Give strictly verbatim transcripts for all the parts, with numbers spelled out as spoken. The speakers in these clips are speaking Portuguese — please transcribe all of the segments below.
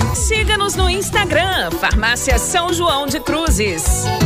Siga-nos no Instagram, Farmácia São João de Cruzes.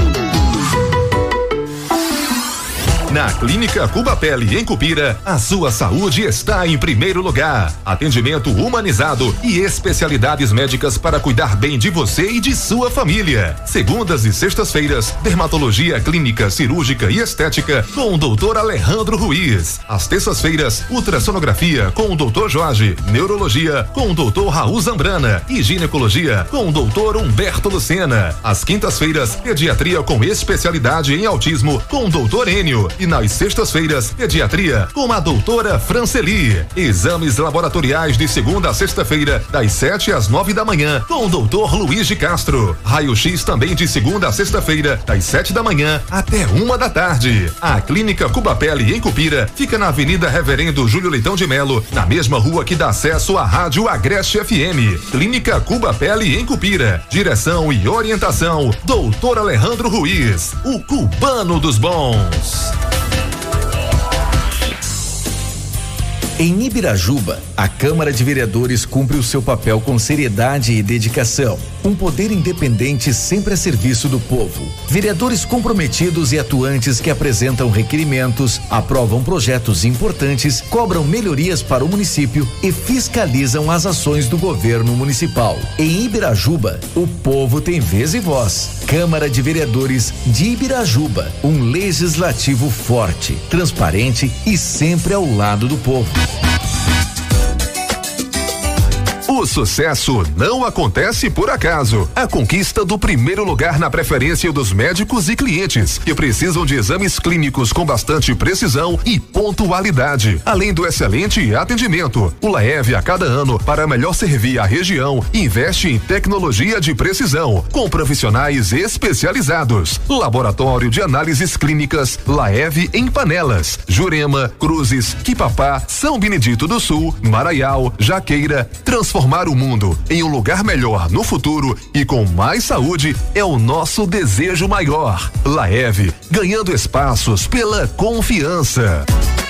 Na Clínica Cuba Pele, em Cupira, a sua saúde está em primeiro lugar. Atendimento humanizado e especialidades médicas para cuidar bem de você e de sua família. Segundas e sextas-feiras, dermatologia clínica, cirúrgica e estética com o doutor Alejandro Ruiz. Às terças-feiras, ultrassonografia com o doutor Jorge, neurologia com o doutor Raul Zambrana e ginecologia com o doutor Humberto Lucena. Às quintas-feiras, pediatria com especialidade em autismo com o doutor Enio. E nas sextas-feiras, pediatria com a doutora Franceli. Exames laboratoriais de segunda a sexta-feira, das sete às nove da manhã, com o doutor Luiz de Castro. Raio-X também de segunda a sexta-feira, das sete da manhã até uma da tarde. A Clínica Cuba Pele, em Cupira, fica na Avenida Reverendo Júlio Leitão de Melo, na mesma rua que dá acesso à Rádio Agreste F M. Clínica Cuba Pele, em Cupira. Direção e orientação, doutor Alejandro Ruiz, o cubano dos bons. Em Ibirajuba, a Câmara de Vereadores cumpre o seu papel com seriedade e dedicação. Um poder independente sempre a serviço do povo. Vereadores comprometidos e atuantes que apresentam requerimentos, aprovam projetos importantes, cobram melhorias para o município e fiscalizam as ações do governo municipal. Em Ibirajuba, o povo tem vez e voz. Câmara de Vereadores de Ibirajuba, um legislativo forte, transparente e sempre ao lado do povo. O sucesso não acontece por acaso. A conquista do primeiro lugar na preferência dos médicos e clientes que precisam de exames clínicos com bastante precisão e pontualidade. Além do excelente atendimento, o Laev a cada ano, para melhor servir a região, investe em tecnologia de precisão, com profissionais especializados. Laboratório de análises clínicas Laev em Panelas, Jurema, Cruzes, Quipapá, São Benedito do Sul, Maraial, Jaqueira. Transformar o mundo em um lugar melhor no futuro e com mais saúde é o nosso desejo maior. Laev, ganhando espaços pela confiança.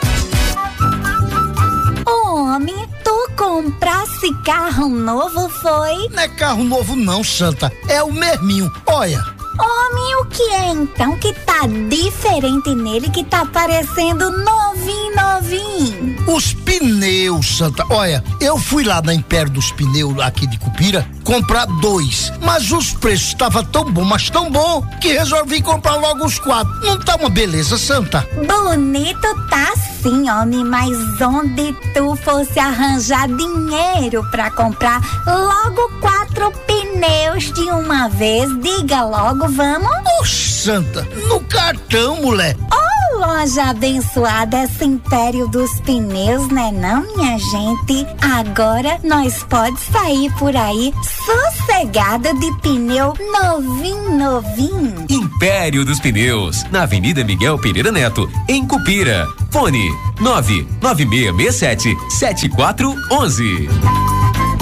Homem, tu comprasse carro novo, foi? Não é carro novo não, Santa, é o mesminho, olha. Homem, o que é então que tá diferente nele, que tá parecendo novinho, novinho? Os pneus, Santa, olha, eu fui lá na Império dos Pneus aqui de Cupira comprar dois, mas os preços estavam tão bom, mas tão bom, que resolvi comprar logo os quatro. Não tá uma beleza, Santa? Bonito tá sim, homem, mas onde tu fosse arranjar dinheiro pra comprar logo quatro pneus de uma vez, diga logo, vamos? Oxe, Santa, no cartão, mulher. Oh, loja abençoada, esse Império dos Pneus, né não, minha gente? Agora nós pode sair por aí sossegada de pneu novinho, novinho. Império dos Pneus, na Avenida Miguel Pereira Neto, em Cupira. Fone nove nove seis seis sete sete quatro um um.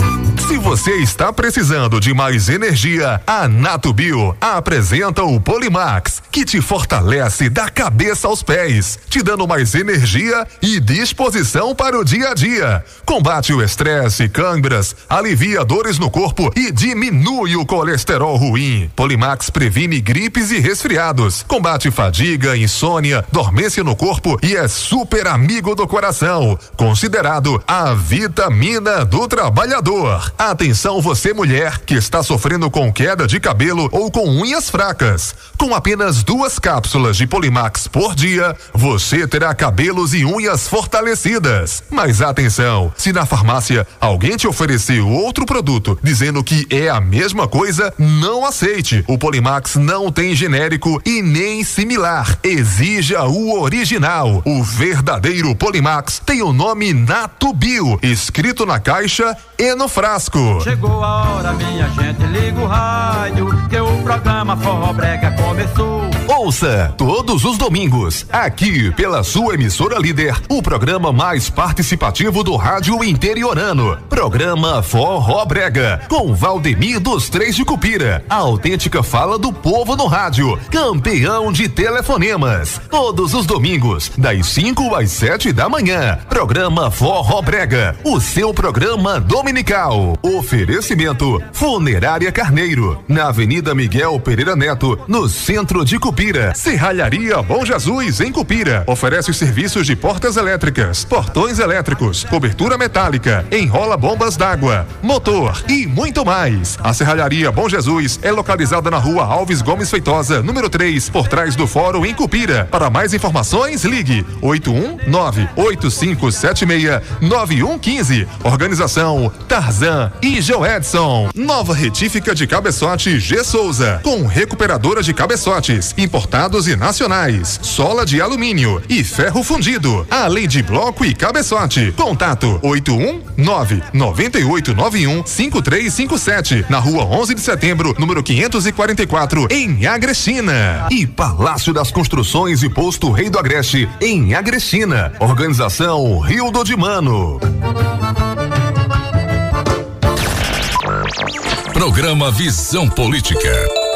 Se você está precisando de mais energia, a Natubio apresenta o Polimax, que te fortalece da cabeça aos pés, te dando mais energia e disposição para o dia a dia. Combate o estresse, câimbras, alivia dores no corpo e diminui o colesterol ruim. Polimax previne gripes e resfriados, combate fadiga, insônia, dormência no corpo e é super amigo do coração. Considerado a vitamina do trabalhador. Atenção você mulher que está sofrendo com queda de cabelo ou com unhas fracas. Com apenas duas cápsulas de Polimax por dia, você terá cabelos e unhas fortalecidas. Mas atenção, se na farmácia alguém te ofereceu outro produto dizendo que é a mesma coisa, não aceite. O Polimax não tem genérico e nem similar. Exija o original. O verdadeiro Polimax tem o nome Natubio, escrito na caixa e no frasco. Chegou a hora, minha gente, liga o rádio, que o programa Forró Brega começou. Ouça todos os domingos, aqui pela sua emissora líder, o programa mais participativo do rádio interiorano. Programa Forró Brega, com Valdemir dos Três de Cupira, a autêntica fala do povo no rádio, campeão de telefonemas. Todos os domingos, das cinco às sete da manhã. Programa Forró Brega, o seu programa dominical. Oferecimento Funerária Carneiro, na Avenida Miguel Pereira Neto, no centro de Cupira. Serralharia Bom Jesus, em Cupira. Oferece os serviços de portas elétricas, portões elétricos, cobertura metálica, enrola bombas d'água, motor e muito mais. A Serralharia Bom Jesus é localizada na rua Alves Gomes Feitosa, número três, por trás do Fórum, em Cupira. Para mais informações, ligue oito um nove, oito cinco sete seis, nove um um cinco. Organização Tarzan e Joedson. Nova retífica de cabeçote G Souza, com recuperadora de cabeçotes importados e nacionais, sola de alumínio e ferro fundido, além de bloco e cabeçote. Contato oito um nove, nove oito nove um, cinco três cinco sete, na rua onze de setembro, número quinhentos e quarenta e quatro, em Agrestina. E Palácio das Construções e Posto Rei do Agreste, em Agrestina. Organização Rio do de Mano. Programa Visão Política.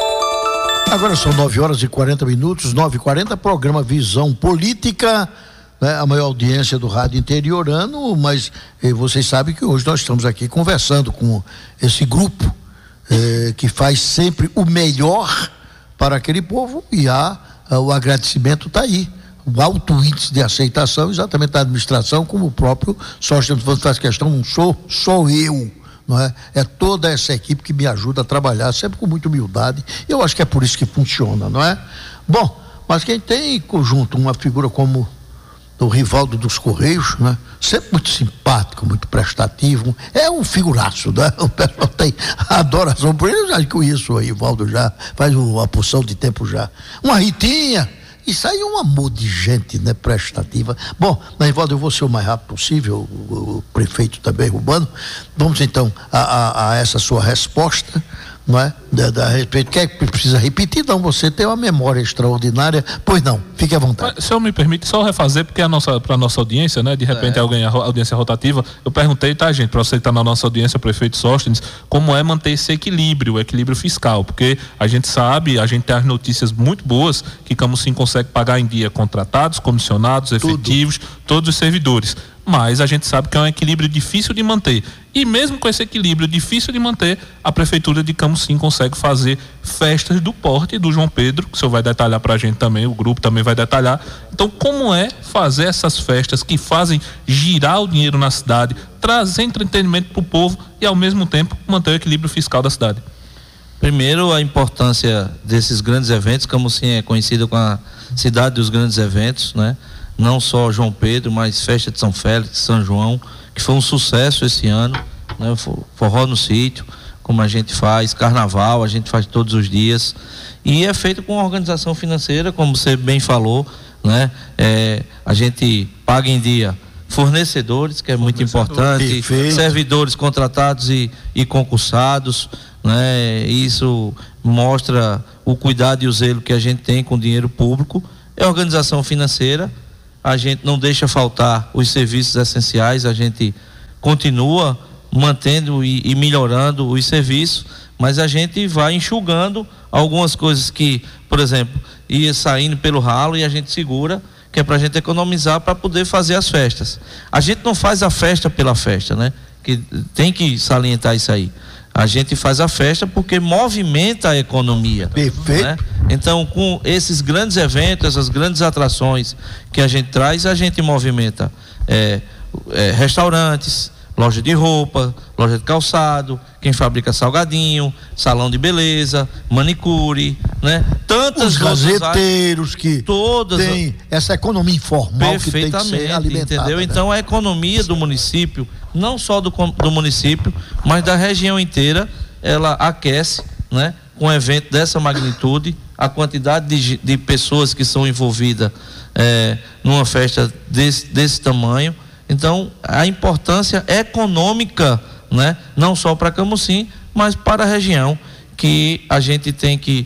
Agora são nove horas e quarenta minutos, nove e quarenta, programa Visão Política, né? A maior audiência do rádio interiorano, mas eh, vocês sabem que hoje nós estamos aqui conversando com esse grupo eh, que faz sempre o melhor para aquele povo, e há, ah, o agradecimento está aí. O alto índice de aceitação, exatamente da administração, como o próprio Sócio faz questão, não sou, sou eu, não é? É toda essa equipe que me ajuda a trabalhar, sempre com muita humildade. Eu acho que é por isso que funciona, não é? Bom, mas quem tem em conjunto uma figura como o Rivaldo dos Correios, né? Sempre muito simpático, muito prestativo, é um figuraço, né? O pessoal tem adoração por ele. Eu já conheço o Rivaldo já, faz uma porção de tempo já. Uma Ritinha. Isso aí é um amor de gente, né? Prestativa. Bom, Rivaldo, eu vou ser o mais rápido possível, o, o prefeito também, Urbano. Vamos então a, a, a essa sua resposta, não é? Da, da respeito, quer que precisa repetir? Não, você tem uma memória extraordinária. Pois não, fique à vontade. Se eu me permite, só refazer, porque a nossa, para a nossa audiência, né? De repente é. alguém, a audiência rotativa, eu perguntei, tá, gente, para você que está na nossa audiência, prefeito Sóstenes, como é manter esse equilíbrio, o equilíbrio fiscal, porque a gente sabe, a gente tem as notícias muito boas, que Camusim consegue pagar em dia contratados, comissionados, efetivos, Tudo. todos os servidores. Mas a gente sabe que é um equilíbrio difícil de manter. E mesmo com esse equilíbrio difícil de manter, a Prefeitura de Camusim consegue fazer festas do porte do João Pedro, que o senhor vai detalhar para a gente também, o grupo também vai detalhar. Então, como é fazer essas festas que fazem girar o dinheiro na cidade, trazer entretenimento para o povo e, ao mesmo tempo, manter o equilíbrio fiscal da cidade? Primeiro, a importância desses grandes eventos. Camusim é conhecida como a cidade dos grandes eventos, né? Não só João Pedro, mas Festa de São Félix, São João, que foi um sucesso esse ano, né? Forró no sítio, como a gente faz, carnaval, a gente faz todos os dias, e é feito com organização financeira, como você bem falou, né? É, a gente paga em dia fornecedores, que é muito importante, perfeito. Servidores contratados e, e concursados, né? Isso mostra o cuidado e o zelo que a gente tem com o dinheiro público. É organização financeira. A gente não deixa faltar os serviços essenciais, a gente continua mantendo e, e melhorando os serviços, mas a gente vai enxugando algumas coisas que, por exemplo, ia saindo pelo ralo, e a gente segura, que é para a gente economizar para poder fazer as festas. A gente não faz a festa pela festa, né? Que tem que salientar isso aí. A gente faz a festa porque movimenta a economia. Perfeito. Né? Então, com esses grandes eventos, essas grandes atrações que a gente traz, a gente movimenta é, é, restaurantes, loja de roupa, loja de calçado, quem fabrica salgadinho, salão de beleza, manicure, né? Tantas os gazeteiros que todas tem essa economia informal que tem que ser alimentada, entendeu? Né? Então a economia do município, não só do, do município, mas da região inteira, ela aquece, né? Com um evento dessa magnitude, a quantidade de, de pessoas que são envolvidas é, numa festa desse, desse tamanho. Então, a importância econômica, né? Não só para Camusim, mas para a região, que a gente tem que,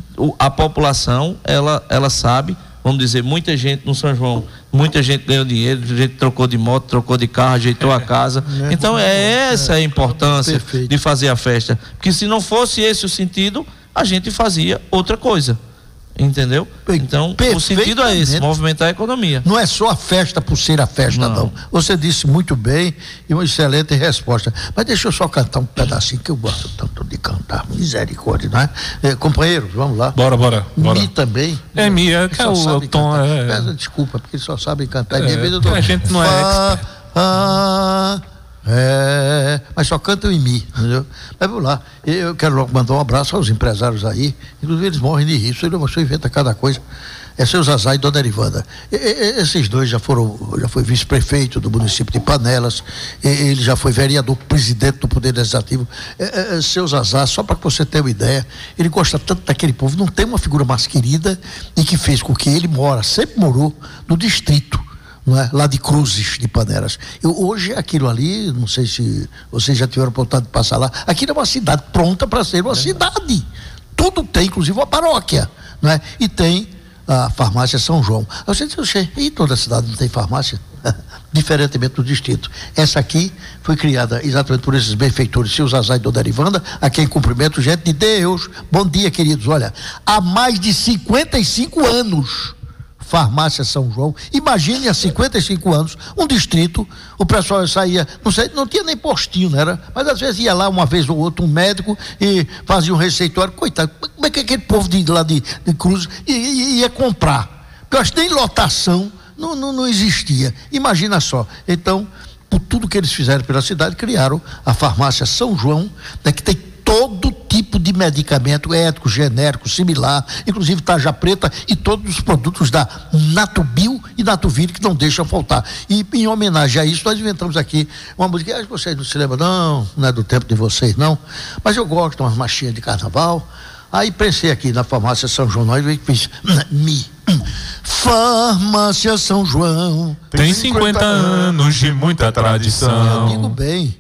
a população, ela, ela sabe, vamos dizer, muita gente no São João, muita gente ganhou dinheiro, gente trocou de moto, trocou de carro, ajeitou a casa. Então, é essa a importância de fazer a festa, porque se não fosse esse o sentido, a gente fazia outra coisa. Entendeu? Então, o sentido é esse, movimentar a economia. Não é só a festa por ser a festa, não. não. Você disse muito bem e uma excelente resposta. Mas deixa eu só cantar um pedacinho que eu gosto tanto de cantar. Misericórdia, não é? é companheiros, vamos lá. Bora, bora. bora. Mi também. É Mi, é que é o, o tom. É... Peça desculpa, porque eles só sabem cantar. É, é, tô... A gente não é expert. Ah, é, mas só cantam em Mi, entendeu? Mas vamos lá, eu quero logo mandar um abraço aos empresários aí, inclusive eles morrem de rir, você inventa cada coisa. É seu Zazá e Dona Erivanda. E, e, esses dois já foram, já foi vice-prefeito do município de Panelas, e, ele já foi vereador, presidente do Poder Legislativo. É, é, seu Zazá, só para que você tenha uma ideia, ele gosta tanto daquele povo, não tem uma figura mais querida e que fez com que ele mora, sempre morou no distrito, não é? Lá de Cruzes, de Panelas. Eu, hoje aquilo ali, não sei se vocês já tiveram a oportunidade de passar lá, aquilo é uma cidade pronta para ser uma é. cidade. Tudo tem, inclusive uma paróquia, não é? E tem a farmácia São João. Eu sei, eu sei, e toda a cidade não tem farmácia? Diferentemente do distrito. Essa aqui foi criada exatamente por esses benfeitores, seu Zazá e Dona Erivanda, a quem cumprimento, gente de Deus. Bom dia, queridos. Olha, há mais de cinquenta e cinco anos, farmácia São João. Imagine há cinquenta e cinco anos, um distrito, o pessoal saía, não sei, não tinha nem postinho, não era? Mas às vezes ia lá uma vez ou outra um médico e fazia um receituário. Coitado, como é que aquele povo de lá de, de Cruz ia, ia comprar? Porque eu acho que nem lotação não, não, não existia. Imagina só. Então, por tudo que eles fizeram pela cidade, criaram a farmácia São João, né, que tem todo tipo de medicamento ético, genérico, similar, inclusive tarja preta e todos os produtos da Natubio e Natuvir que não deixam faltar. E em homenagem a isso, nós inventamos aqui uma música, acho que vocês não se lembram, não, não é do tempo de vocês, não, mas eu gosto de umas marchinhas de carnaval. Aí pensei aqui na farmácia São João, nós fiz Mi. Farmácia São João tem cinquenta anos de muita tradição. Eu digo bem.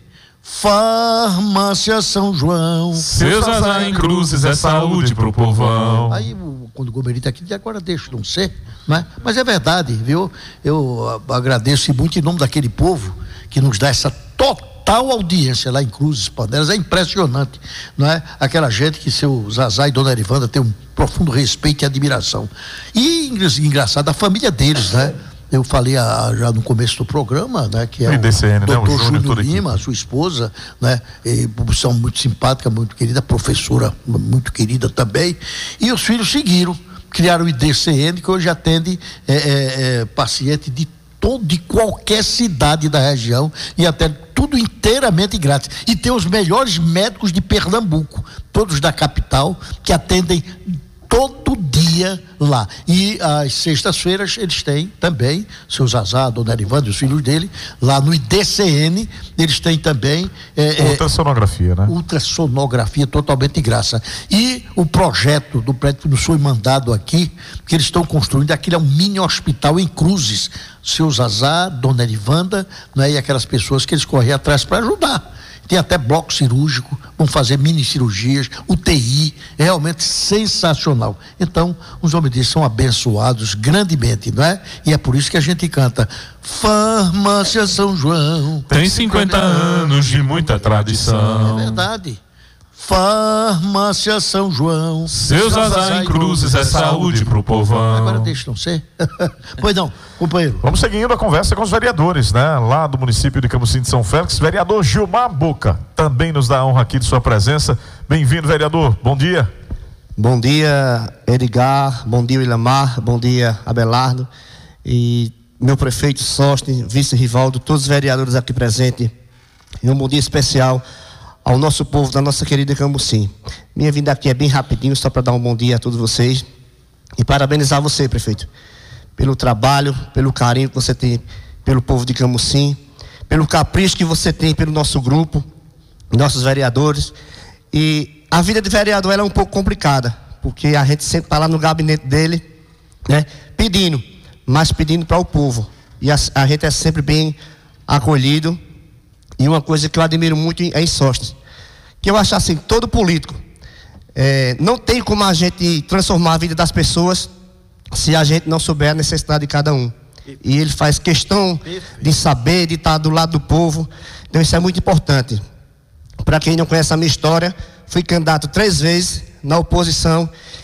Farmácia São João, seu Zazá em Cruzes é saúde pro povão. Aí quando o Gomerito aqui diz, agora deixa não ser, não é? Mas é verdade, viu? Eu agradeço muito em nome daquele povo que nos dá essa total audiência lá em Cruzes, Panelas. É impressionante, não é? Aquela gente que seu Zazá e Dona Erivanda tem um profundo respeito e admiração. E engraçado, a família deles, né? Eu falei a, já no começo do programa, né, que é o, o D C N, doutor né, o Júnior Lima, sua esposa, né, e, são muito simpática, muito querida, professora muito querida também, e os filhos seguiram, criaram o I D C N, que hoje atende é, é, é, paciente de todo, de qualquer cidade da região, e até tudo inteiramente grátis, e tem os melhores médicos de Pernambuco, todos da capital, que atendem todo dia lá. E às sextas-feiras eles têm também, seu Zazá, Dona Erivanda e os filhos dele, lá no I D C N, eles têm também é, ultrassonografia, é, né? Ultrassonografia totalmente de graça. E o projeto do prédio que nos foi mandado aqui, que eles estão construindo, aquilo é um mini hospital em Cruzes. Seu Zazá, Dona Erivanda, né, e aquelas pessoas que eles correm atrás para ajudar. Tem até bloco cirúrgico, vão fazer mini cirurgias, U T I, é realmente sensacional. Então, os homens desses são abençoados grandemente, não é? E é por isso que a gente canta Farmácia São João tem cinquenta anos de muita tradição. É verdade. Farmácia São João, seu Zazá em Cruzes é saúde pro povão. Agora deixa não ser. Pois não, companheiro. Vamos seguindo a conversa com os vereadores, né? Lá do município de Camusim de São Félix, vereador Gilmar Boca também nos dá a honra aqui de sua presença. Bem-vindo, vereador. Bom dia. Bom dia, Edgar. Bom dia, Ilamar. Bom dia, Abelardo. E meu prefeito Sóstenes, vice Rivaldo, todos os vereadores aqui presentes. E um bom dia especial ao nosso povo da nossa querida Camusim. Minha vinda aqui é bem rapidinho, só para dar um bom dia a todos vocês e parabenizar você, prefeito, pelo trabalho, pelo carinho que você tem pelo povo de Camusim, pelo capricho que você tem pelo nosso grupo, nossos vereadores. E a vida de vereador ela é um pouco complicada, porque a gente sempre está lá no gabinete dele, né, pedindo, mas pedindo para o povo, e a, a gente é sempre bem acolhido. E uma coisa que eu admiro muito é em Sóstenes, que eu acho assim, todo político é, não tem como a gente transformar a vida das pessoas se a gente não souber a necessidade de cada um. E ele faz questão de saber, de estar do lado do povo. Então isso é muito importante. Para quem não conhece a minha história, fui candidato três vezes na oposição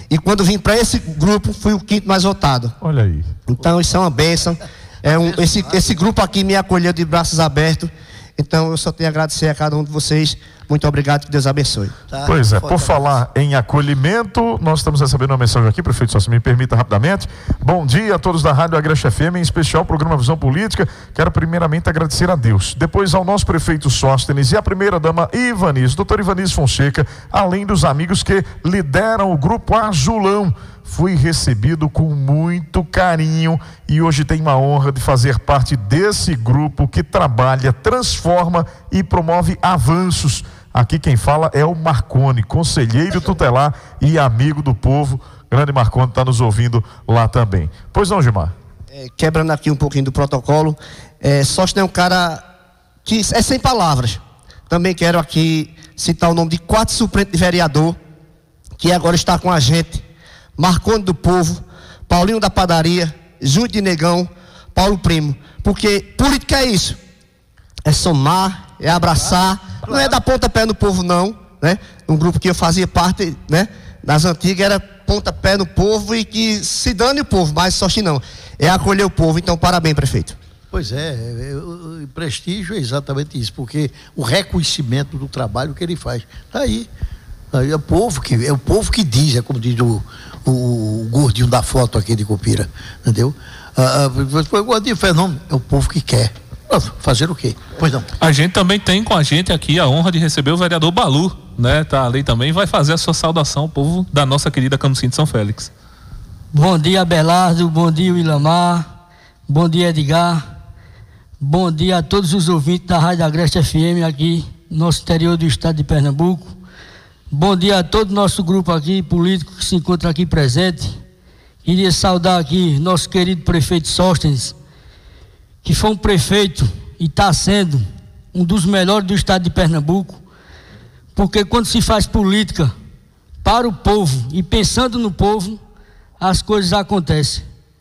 E quando vim para esse grupo, fui o quinto mais votado. Olha aí. Então isso é uma bênção. É um, esse, esse grupo aqui me acolheu de braços abertos. Então eu só tenho a agradecer a cada um de vocês. Muito obrigado, que Deus abençoe. Tá, pois é, por falar em acolhimento, nós estamos recebendo uma mensagem aqui, prefeito, só se me permita rapidamente. Bom dia a todos da Rádio Agreste F M, em especial o programa Visão Política. Quero primeiramente agradecer a Deus, depois ao nosso prefeito Sóstenes e à primeira-dama Ivanice, doutor Ivanice Fonseca, além dos amigos que lideram o Grupo Azulão. Fui recebido com muito carinho e hoje tenho uma honra de fazer parte desse grupo que trabalha, transforma e promove avanços. Aqui quem fala é o Marconi, conselheiro tutelar e amigo do povo. Grande Marconi está nos ouvindo lá também. Pois não, Gilmar? É, quebrando aqui um pouquinho do protocolo, é, Sóstenes é um cara que é sem palavras. Também quero aqui citar o nome de quatro suplentes de vereador que agora está com a gente. Marconi do Povo, Paulinho da Padaria, Júlio de Negão, Paulo Primo. Porque política é isso. É somar, é abraçar. Não é dar pontapé no povo, não. Né? Um grupo que eu fazia parte, né? Das antigas, era pontapé no povo e que se dane o povo, mas só que não. É acolher o povo. Então, parabéns, prefeito. Pois é, o prestígio é exatamente isso, porque o reconhecimento do trabalho que ele faz. Está aí. Aí é o povo que, é o povo que diz, é como diz o, o, o gordinho da foto aqui de Cupira, entendeu? Ah, o gordinho fenômeno, é o povo que quer. Fazer o quê? Pois não. A gente também tem com a gente aqui a honra de receber o vereador Balu, né? Tá ali também, vai fazer a sua saudação ao povo da nossa querida Camusim de São Félix. Bom dia, Abelardo, bom dia, Ilamar, bom dia, Edgar, bom dia a todos os ouvintes da Rádio Agreste F M aqui no nosso interior do estado de Pernambuco. Bom dia a todo o nosso grupo aqui, político, que se encontra aqui presente. Queria saudar aqui nosso querido prefeito Sóstenes, que foi um prefeito e está sendo um dos melhores do estado de Pernambuco, porque quando se faz política para o povo e pensando no povo, as coisas acontecem.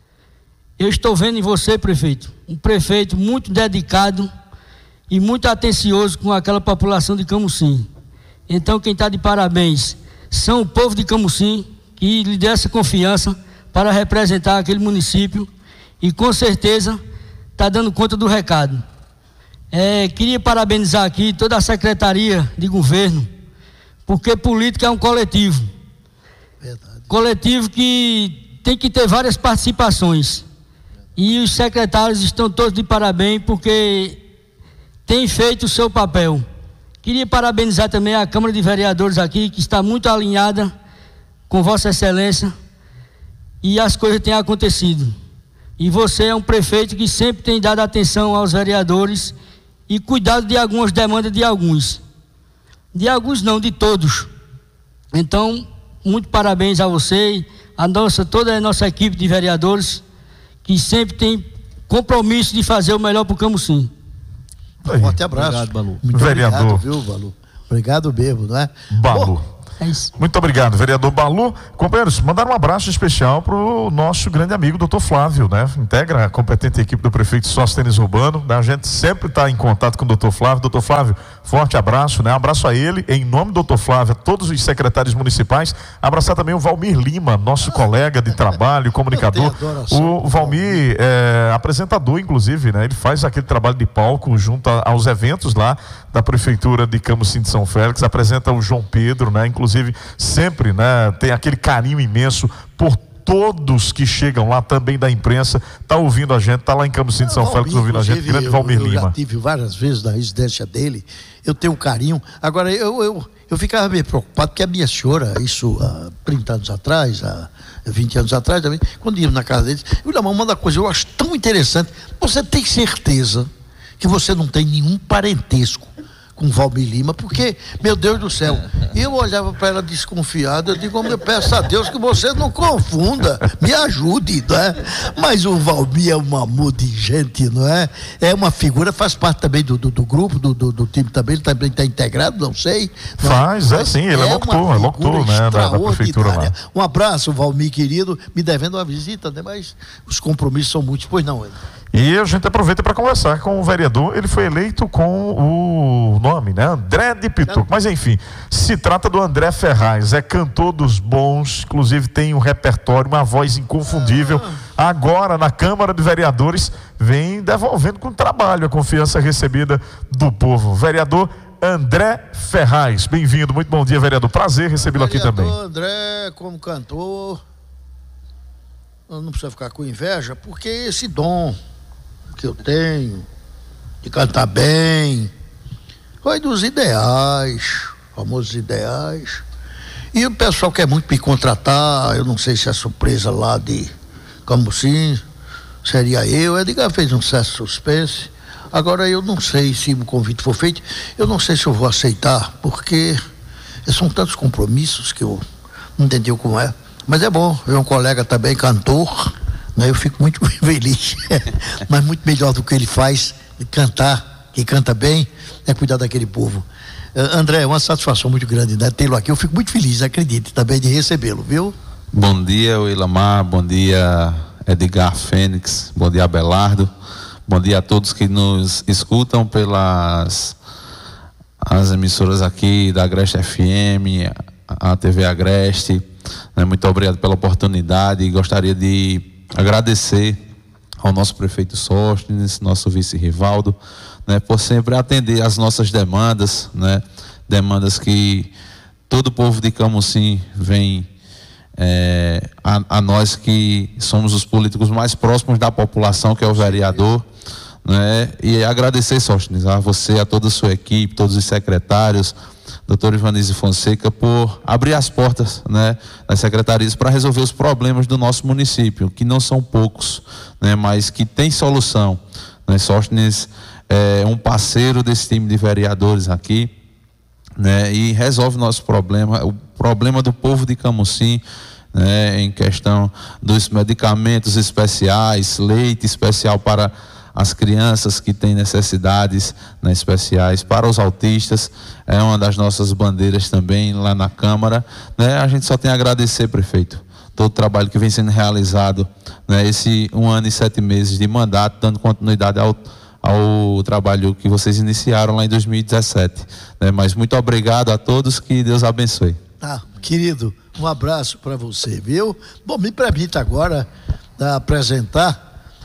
Eu estou vendo em você, prefeito, um prefeito muito dedicado e muito atencioso com aquela população de Camusim. Então quem está de parabéns são o povo de Camusim, que lhe deu essa confiança para representar aquele município e com certeza está dando conta do recado. É, queria parabenizar aqui toda a Secretaria de Governo, porque política é um coletivo. Verdade. Coletivo que tem que ter várias participações. E os secretários estão todos de parabéns porque têm feito o seu papel. Queria parabenizar também a Câmara de Vereadores aqui, que está muito alinhada com Vossa Excelência e as coisas têm acontecido. E você é um prefeito que sempre tem dado atenção aos vereadores e cuidado de algumas demandas de alguns. De alguns não, de todos. Então, muito parabéns a você, a nossa, toda a nossa equipe de vereadores, que sempre tem compromisso de fazer o melhor para o Camusim. Um forte abraço. Obrigado, Balu. Muito vereador. Obrigado, viu, Balu? Obrigado mesmo, não é? Balu. Bom, é isso. Muito obrigado, vereador Balu. Companheiros, mandar um abraço especial para o nosso grande amigo, doutor Flávio, né? Integra a competente equipe do prefeito Sóstenes Urbano, né? A gente sempre está em contato com o doutor Flávio. Doutor Flávio, forte abraço, né? Abraço a ele, em nome do doutor Flávio, a todos os secretários municipais. Abraçar também o Valmir Lima, nosso ah, colega de trabalho, comunicador. O Valmir é apresentador, inclusive, né? Ele faz aquele trabalho de palco junto a, aos eventos lá da Prefeitura de Camusim de São Félix, apresenta o João Pedro, né? Inclusive, sempre, né? Tem aquele carinho imenso por todos que chegam lá, também da imprensa, tá ouvindo a gente, tá lá em Camusim de São Félix ouvindo a gente, grande Valmir Lima. Eu já tive várias vezes na residência dele, eu tenho um carinho. Agora, eu, eu, eu ficava meio preocupado, porque a minha senhora, isso há trinta anos atrás, há vinte anos atrás também, quando ia na casa deles, eu lhe uma da coisa, eu acho tão interessante, você tem certeza que você não tem nenhum parentesco com Valmir Lima, porque, meu Deus do céu, eu olhava para ela desconfiada, eu digo, eu peço a Deus que você não confunda, me ajude, não é? Mas o Valmir é um amor de gente, não é? É uma figura, faz parte também do, do, do grupo, do, do, do time também, ele também está integrado, não sei. Não faz, é, é sim, ele é, é locutor, é locutor, né, da, da prefeitura lá. Um abraço, Valmir, querido, me devendo uma visita, né? Mas os compromissos são muitos, pois não, ele. E a gente aproveita para conversar com o vereador. Ele foi eleito com o nome, né? André de Pituco. Mas enfim, se trata do André Ferraz. É cantor dos bons, inclusive tem um repertório, uma voz inconfundível. Agora, na Câmara de Vereadores, vem devolvendo com trabalho a confiança recebida do povo. Vereador André Ferraz, bem-vindo. Muito bom dia, vereador. Prazer recebê-lo aqui também. André, como cantor, não precisa ficar com inveja, porque esse dom que eu tenho de cantar bem foi dos ideais, famosos ideais. E o pessoal quer muito me contratar. Eu não sei se a surpresa lá de Cambuci seria eu. Edgar fez um certo suspense. Agora eu não sei se o convite for feito, eu não sei se eu vou aceitar, porque são tantos compromissos que eu não entendi como é. Mas é bom ver um colega também cantor, né? Eu fico muito feliz, mas muito melhor do que ele faz, de cantar, que canta bem, é cuidar daquele povo. Uh, André, é uma satisfação muito grande, né, tê-lo aqui. Eu fico muito feliz, acredite, também de recebê-lo, viu? Bom dia, Ilamar, bom dia, Edgar Fênix, bom dia, Abelardo, bom dia a todos que nos escutam pelas as emissoras aqui da Agreste F M, a T V Agreste, né? Muito obrigado pela oportunidade e gostaria de agradecer ao nosso prefeito Sóstenes, nosso vice Rivaldo, né, por sempre atender às nossas demandas, né, demandas que todo o povo de Camusim vem é, a, a nós que somos os políticos mais próximos da população, que é o vereador, né, e agradecer, Sóstenes, a você, a toda a sua equipe, todos os secretários, doutor Ivanise Fonseca, por abrir as portas, né, das secretarias para resolver os problemas do nosso município, que não são poucos, né, mas que tem solução, né. Sóstenes é um parceiro desse time de vereadores aqui, né, e resolve nosso problema, o problema do povo de Camusim, né, em questão dos medicamentos especiais, leite especial para as crianças que têm necessidades, né, especiais, para os autistas, é uma das nossas bandeiras também lá na Câmara, né? A gente só tem a agradecer, prefeito, todo o trabalho que vem sendo realizado, né, esse um ano e sete meses de mandato, dando continuidade ao, ao trabalho que vocês iniciaram lá em dois mil e dezessete, né? Mas muito obrigado a todos, que Deus abençoe. Tá, querido, um abraço para você, viu? Bom, me permita agora uh, apresentar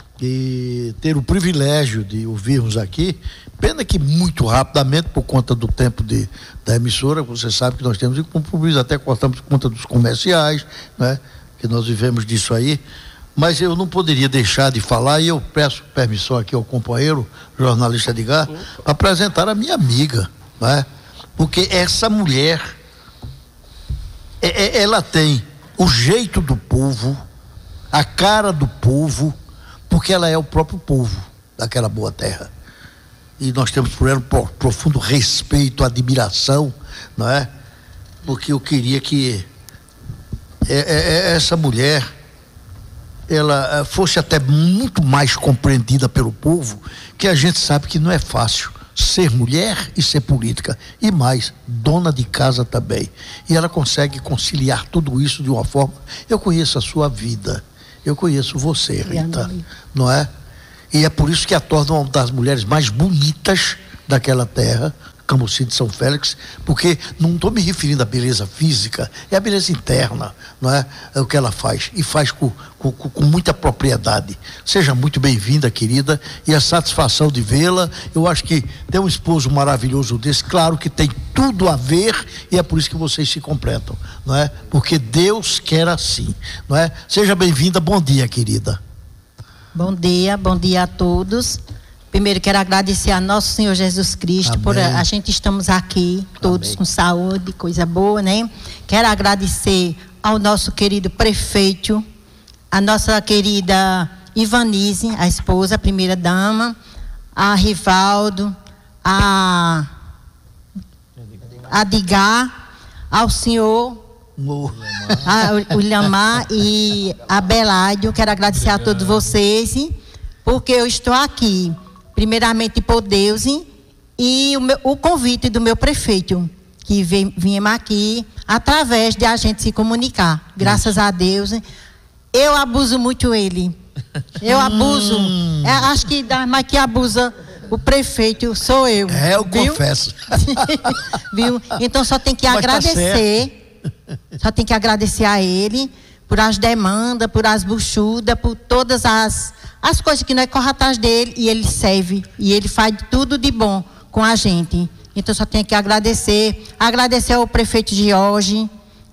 e ter o privilégio de ouvirmos aqui, pena que muito rapidamente, por conta do tempo de, da emissora, você sabe que nós temos compromisso, até cortamos conta dos comerciais, né, que nós vivemos disso aí, mas eu não poderia deixar de falar, e eu peço permissão aqui ao companheiro, jornalista Edgar, para apresentar a minha amiga, né, porque essa mulher, é, é, ela tem o jeito do povo, a cara do povo, porque ela é o próprio povo daquela boa terra. E nós temos por ela um profundo respeito, admiração, não é? Porque eu queria que essa mulher, ela fosse até muito mais compreendida pelo povo, que a gente sabe que não é fácil ser mulher e ser política, e mais, dona de casa também. E ela consegue conciliar tudo isso de uma forma. Eu conheço a sua vida. Eu conheço você, Rita, não é? E é por isso que a torna uma das mulheres mais bonitas daquela terra, Camusim de São Félix, porque não estou me referindo à beleza física, é a beleza interna, não é? É o que ela faz, e faz com, com, com muita propriedade. Seja muito bem-vinda, querida, e a satisfação de vê-la. Eu acho que ter um esposo maravilhoso desse, claro que tem tudo a ver, e é por isso que vocês se completam, não é? Porque Deus quer assim, não é? Seja bem-vinda, bom dia, querida. Bom dia, bom dia a todos. Primeiro quero agradecer a nosso Senhor Jesus Cristo. Amém. Por a, a gente estamos aqui, todos Amém. Com saúde, coisa boa, né? Quero agradecer ao nosso querido prefeito, a nossa querida Ivanise, a esposa, a primeira dama, a Rivaldo, a Edgar, ao senhor a, o Lamar e a Beládio. Quero agradecer a todos vocês, porque eu estou aqui primeiramente por Deus e o, meu, o convite do meu prefeito, que vem, viemos aqui através de a gente se comunicar. Graças Isso. a Deus. Eu abuso muito ele, Eu abuso. Hum. É, acho que dá mais que abusa o prefeito sou eu. É, eu viu? confesso. Viu? Então só tem que Mas agradecer. Tá só tem que agradecer a ele por as demandas, por as buchudas, por todas as, as coisas que nós corremos atrás dele, e ele serve. E ele faz tudo de bom com a gente. Então só tem que agradecer. Agradecer ao prefeito Jorge,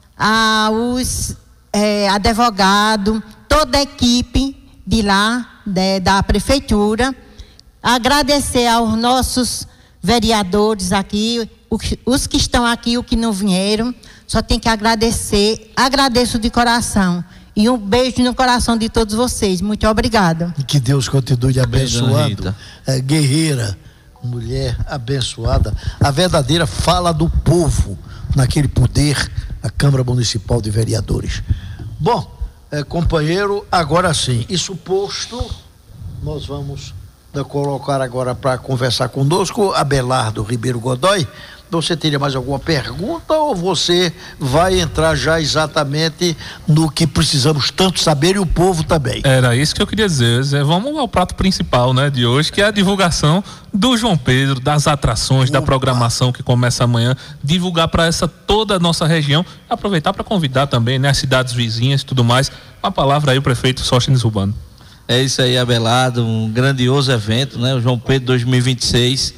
aos é, advogados, toda a equipe de lá, de, da prefeitura. Agradecer aos nossos vereadores aqui, os que estão aqui, os que não vieram. Só tem que agradecer. Agradeço de coração. E um beijo no coração de todos vocês. Muito obrigada. Que Deus continue abençoando. É, guerreira, mulher abençoada. A verdadeira fala do povo naquele poder, a Câmara Municipal de Vereadores. Bom, é, companheiro, agora sim, isso posto, nós vamos né, colocar agora para conversar conosco Abelardo Ribeiro Godoy. Você teria mais alguma pergunta ou você vai entrar já exatamente no que precisamos tanto saber e o povo também? Era isso que eu queria dizer, Zé. Vamos ao prato principal, né, de hoje, que é a divulgação do João Pedro, das atrações, Opa. da programação que começa amanhã, divulgar para essa toda a nossa região, aproveitar para convidar também, né, as cidades vizinhas e tudo mais. A palavra aí o prefeito Sóstenes Urbano. É isso aí, Abelardo, um grandioso evento, né, o João Pedro dois mil e vinte e seis.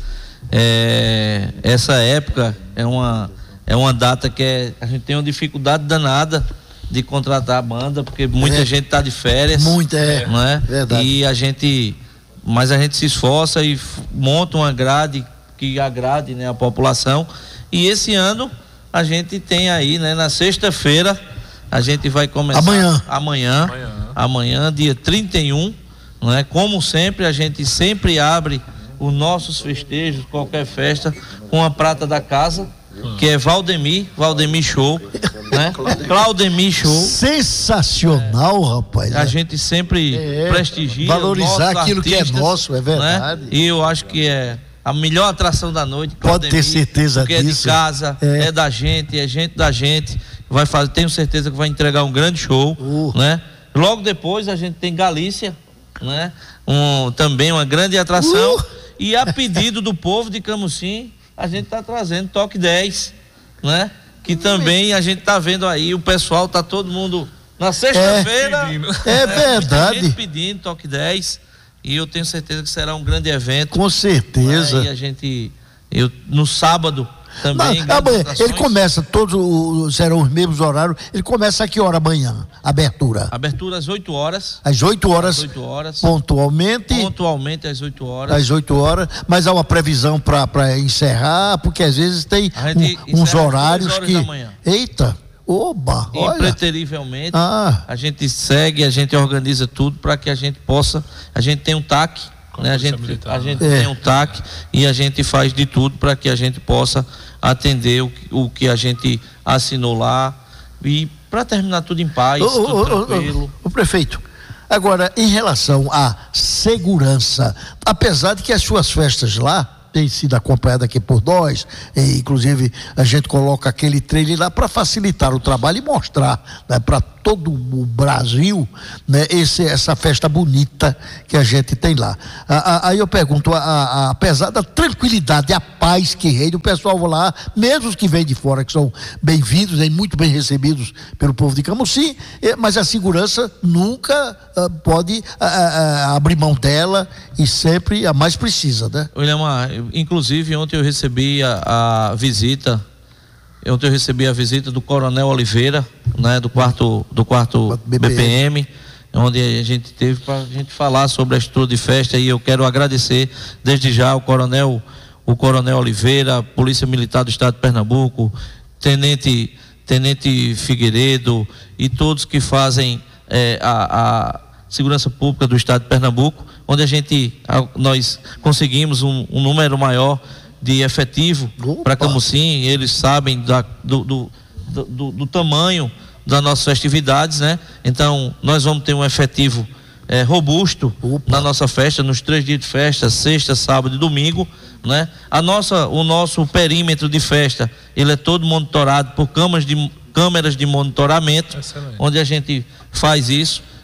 É, essa época é uma, é uma data que é, a gente tem uma dificuldade danada de contratar a banda, porque muita é. gente está de férias. Muita, é. Não é? Verdade. E a gente, mas a gente se esforça e monta uma grade que agrade, né, a população. E esse ano a gente tem aí, né, na sexta-feira, a gente vai começar. Amanhã. Amanhã. Amanhã, amanhã dia trinta e um, não é? Como sempre, a gente sempre abre os nossos festejos, qualquer festa, com a prata da casa, que é Valdemir, Valdemir Show, né? Claudemir Show. Sensacional, é, rapaz. A é. gente sempre é, prestigia. Valorizar aquilo que é nosso, é verdade. Né? E eu acho que é a melhor atração da noite. Pode ter certeza disso. disso. É de casa, é. é da gente, é gente da gente. Vai fazer, tenho certeza que vai entregar um grande show, uh. né? Logo depois a gente tem Galícia, né? Um, também uma grande atração. Uh. E a pedido do povo de Camusim, a gente está trazendo Toque dez, né? Que também a gente está vendo aí, o pessoal tá todo mundo na sexta-feira. É, é verdade. A gente pedindo Toque dez, e eu tenho certeza que será um grande evento. Com certeza. Né? E a gente, eu, no sábado também. Não, amanhã, ele começa, todos os, serão os mesmos horários. Ele começa a que hora amanhã? Abertura? Abertura às oito horas. Às oito horas. Às oito horas. Pontualmente. Pontualmente às oito horas. Às oito horas. Mas há uma previsão para encerrar, porque às vezes tem um, uns horários que. Eita! Oba! Olha. Impreterivelmente. Ah. A gente segue, a gente organiza tudo para que a gente possa. A gente tem um T A C. Né? A gente, militar, a gente é. tem um T A C e a gente faz de tudo para que a gente possa atender o, o que a gente assinou lá e para terminar tudo em paz, ô, tudo ô, tranquilo. O prefeito, agora em relação à segurança, apesar de que as suas festas lá tem sido acompanhada aqui por nós, e, inclusive a gente coloca aquele trailer lá para facilitar o trabalho e mostrar, né, para todo o Brasil, né, esse, essa festa bonita que a gente tem lá. Aí eu pergunto, a, a, apesar da tranquilidade e a paz que reina, o pessoal lá, mesmo os que vêm de fora, que são bem-vindos e muito bem recebidos pelo povo de Camusim, mas a segurança nunca uh, pode uh, uh, abrir mão dela e sempre a mais precisa, né? William, inclusive ontem eu recebi a, a visita Ontem eu recebi a visita do Coronel Oliveira, né, do quarto, do quarto B P M, onde a gente teve para a gente falar sobre a estrutura de festa, e eu quero agradecer desde já o Coronel, o Coronel Oliveira, Polícia Militar do Estado de Pernambuco, Tenente, Tenente Figueiredo e todos que fazem é, a, a segurança pública do Estado de Pernambuco, onde a gente, nós conseguimos um, um número maior de efetivo para Camusim. Eles sabem da, do, do, do, do tamanho das nossas festividades, né? Então nós vamos ter um efetivo é, robusto Opa. na nossa festa, nos três dias de festa, sexta, sábado e domingo, né? A nossa, o nosso perímetro de festa, ele é todo monitorado por câmeras de, câmeras de monitoramento, Excelente. onde a gente faz isso,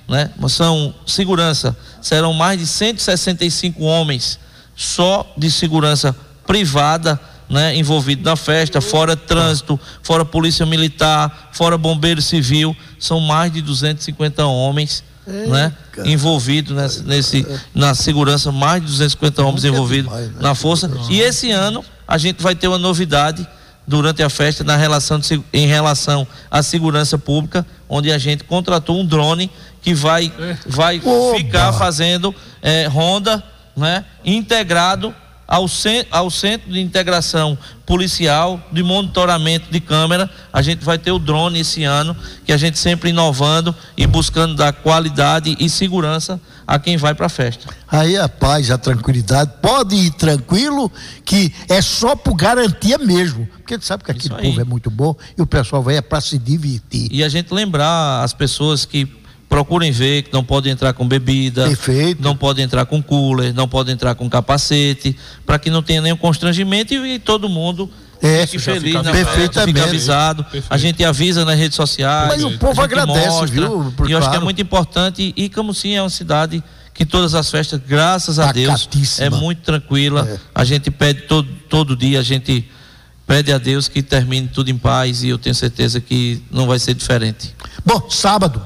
né? São segurança, serão mais de cento e sessenta e cinco homens só de segurança privada, né, envolvido na festa, fora trânsito, fora polícia militar, fora bombeiro civil, são mais de duzentos e cinquenta homens, Ei, né, envolvidos nesse, nesse, na segurança, mais de duzentos e cinquenta homens envolvidos demais, né? na força. E esse ano a gente vai ter uma novidade durante a festa na relação de, em relação à segurança pública, onde a gente contratou um drone que vai, vai ficar fazendo é, ronda, né, integrado Ao, centro, ao Centro de Integração Policial, de monitoramento de câmera. A gente vai ter o drone esse ano, que a gente sempre inovando e buscando dar qualidade e segurança a quem vai para a festa. Aí a paz, a tranquilidade, pode ir tranquilo, que é só por garantia mesmo, porque a gente sabe que aquele povo é muito bom e o pessoal vai é para se divertir. E a gente lembrar as pessoas que procurem ver que não pode entrar com bebida, Perfeito. não pode entrar com cooler, não pode entrar com capacete, para que não tenha nenhum constrangimento e, e todo mundo é, fique feliz, fica, né? Fica avisado. Perfeito. A gente avisa nas redes sociais. Mas o povo agradece, mostra, viu? Por, e eu claro. acho que é muito importante. E Camusim é uma cidade que todas as festas, graças a Deus, é muito tranquila. É. A gente pede todo, todo dia, a gente pede a Deus que termine tudo em paz e eu tenho certeza que não vai ser diferente. Bom, sábado.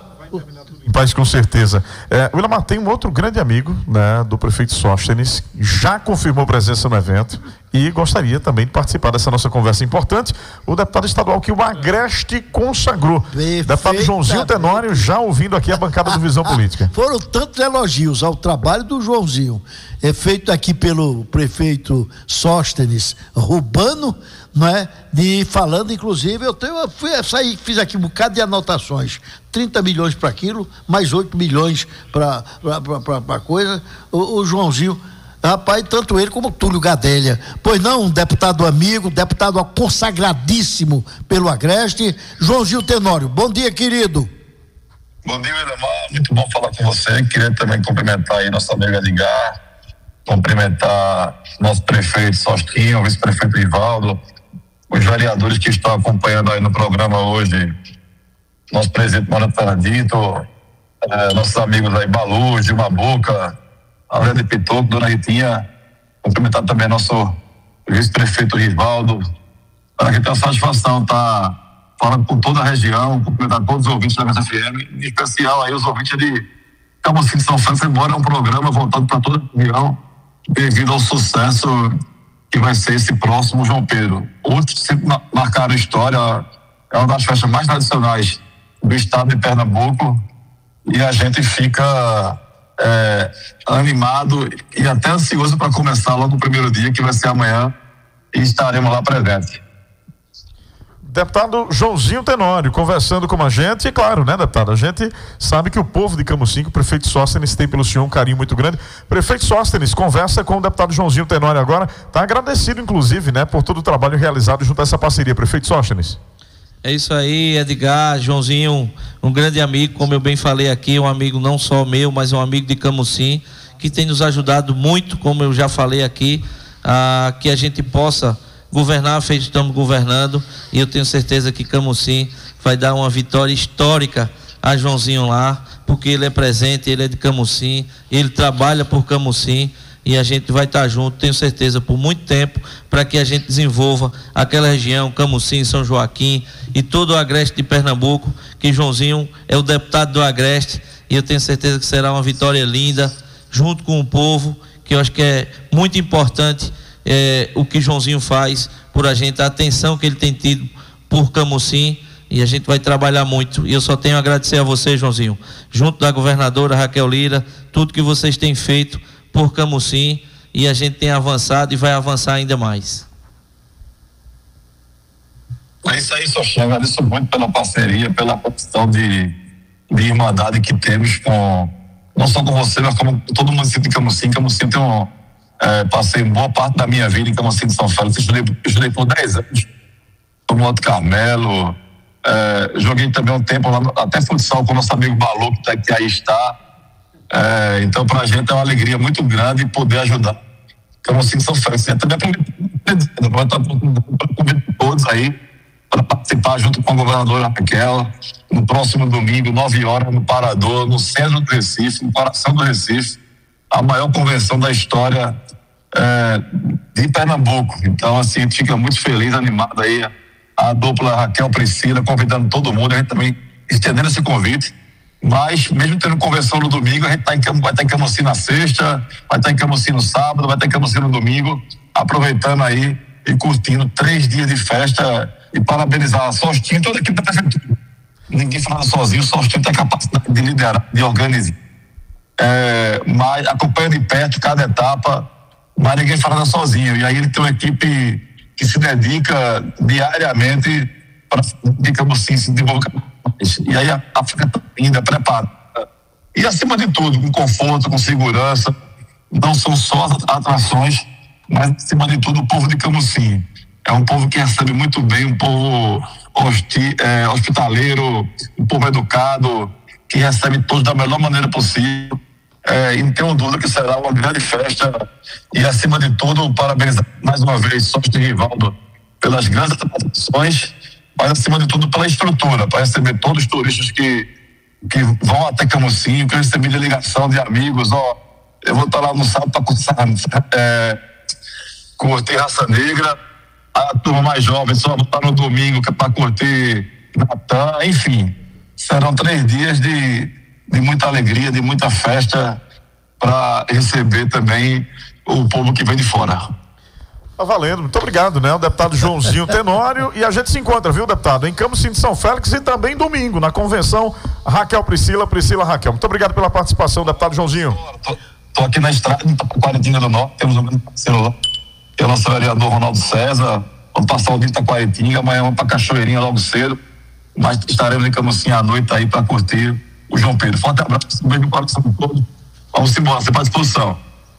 Em paz, com certeza. É, o Ilamar tem um outro grande amigo, né, do prefeito Sóstenes, já confirmou presença no evento e gostaria também de participar dessa nossa conversa importante. O deputado estadual que o Agreste consagrou. Perfeita. Deputado Joãozinho Tenório, já ouvindo aqui a bancada do Visão Política. Foram tantos elogios ao trabalho do Joãozinho, é feito aqui pelo prefeito Sóstenes Rubano, não é? De falando, inclusive, eu tenho, eu fui sair, fiz aqui um bocado de anotações, trinta milhões para aquilo, mais oito milhões para para coisa. O, o Joãozinho, rapaz, tanto ele como o Túlio Gadelha. Pois não, um deputado amigo, deputado consagradíssimo pelo Agreste, Joãozinho Tenório. Bom dia, querido. Bom dia, Ilamar. Muito bom falar com você. Queria também cumprimentar aí nosso amigo Edgar, cumprimentar nosso prefeito Sostinho, o vice-prefeito Rivaldo, os vereadores que estão acompanhando aí no programa hoje, nosso presidente Morando Fernandito, eh, nossos amigos aí, Balu, Gilma Boca, Além de Pitoco, Dona Ritinha, cumprimentar também nosso vice-prefeito Rivaldo, para que tenha satisfação estar falando com toda a região, cumprimentar todos os ouvintes da Mesa F M, em especial aí os ouvintes de Camusim de São Félix, embora é um programa voltado para toda a região, devido ao sucesso que vai ser esse próximo João Pedro. Outros sempre marcaram história, é uma das festas mais tradicionais do estado de Pernambuco e a gente fica é, animado e até ansioso para começar logo no primeiro dia, que vai ser amanhã, e estaremos lá presentes. Deputado Joãozinho Tenório conversando com a gente, e claro, né, deputado, a gente sabe que o povo de Camusim, o prefeito Sóstenes tem pelo senhor um carinho muito grande. Prefeito Sóstenes, conversa com o deputado Joãozinho Tenório agora, está agradecido inclusive, né, por todo o trabalho realizado junto a essa parceria. Prefeito Sóstenes. É isso aí, Edgar, Joãozinho, um grande amigo, como eu bem falei aqui, um amigo não só meu, mas um amigo de Camusim, que tem nos ajudado muito, como eu já falei aqui, a que a gente possa governar, feito estamos governando, e eu tenho certeza que Camusim vai dar uma vitória histórica a Joãozinho lá, porque ele é presente, ele é de Camusim, ele trabalha por Camusim, e a gente vai estar junto, tenho certeza, por muito tempo, para que a gente desenvolva aquela região, Camusim, São Joaquim e todo o Agreste de Pernambuco, que Joãozinho é o deputado do Agreste, e eu tenho certeza que será uma vitória linda, junto com o povo, que eu acho que é muito importante. É, o que Joãozinho faz por a gente, a atenção que ele tem tido por Camusim, e a gente vai trabalhar muito, e eu só tenho a agradecer a você, Joãozinho, junto da governadora Raquel Lira, tudo que vocês têm feito por Camusim, e a gente tem avançado e vai avançar ainda mais. É isso aí, Sostinho, agradeço muito pela parceria, pela questão de, de irmandade que temos com, não só com você, mas com todo o município de Camusim. Camusim tem um É, passei boa parte da minha vida em Camusim de São Félix, estudei, estudei por dez anos no Alto Carmelo, é, joguei também um tempo lá, até futsal com o nosso amigo Balu, que, tá, que aí está, é, então pra gente é uma alegria muito grande poder ajudar Camusim de São Félix. É também para convidar todos aí para participar junto com a governadora Raquel, no próximo domingo, nove horas, no Parador, no centro do Recife, no coração do Recife, a maior convenção da história é, de Pernambuco. Então, assim, a gente fica muito feliz, animado aí, a dupla Raquel Priscila, convidando todo mundo, a gente também estendendo esse convite. Mas, mesmo tendo convenção no domingo, a gente tá em, vai estar em Camusim na sexta, vai estar em Camusim no sábado, vai estar em Camusim no domingo, aproveitando aí e curtindo três dias de festa e parabenizar a Sostinho e toda a equipe da prefeitura. Ninguém fala sozinho, o Sostinho tem capacidade de liderar, de organizar. É, mas acompanha de perto cada etapa, mas ninguém fala sozinho. E aí ele tem uma equipe que se dedica diariamente para que Camusim se desenvolva mais. E aí a, a fica ainda preparada. E acima de tudo, com conforto, com segurança. Não são só as atrações, mas acima de tudo o povo de Camusim. É um povo que recebe muito bem, um povo hosti, é, hospitaleiro, um povo educado, que recebe todos da melhor maneira possível. É, e não tenho dúvida que será uma grande festa. E acima de tudo, parabenizar mais uma vez Sócio Rivaldo pelas grandes atrações, mas acima de tudo pela estrutura, para receber todos os turistas que, que vão até Camusim, que eu recebi de ligação de amigos, ó, eu vou estar lá no sábado para é, curtir Raça Negra, a turma mais jovem só vai estar no domingo para curtir Natan, enfim, serão três dias de, de muita alegria, de muita festa para receber também o povo que vem de fora. Tá valendo, muito obrigado, né? O deputado Joãozinho Tenório, e a gente se encontra, viu, deputado, em Camusim de São Félix e também domingo, na convenção Raquel Priscila, Priscila Raquel. Muito obrigado pela participação, deputado Joãozinho. Tô, tô aqui na estrada, em Taquaritinga do Norte, temos um grande parceiro lá, que é o nosso vereador Ronaldo César. Vamos passar o dia em Taquaritinga, amanhã vamos pra Cachoeirinha logo cedo, mas estaremos em Camusim à noite aí para curtir o João Pedro. Forte abraço, um beijo no coração de todos. Vamos embora, você para disposição.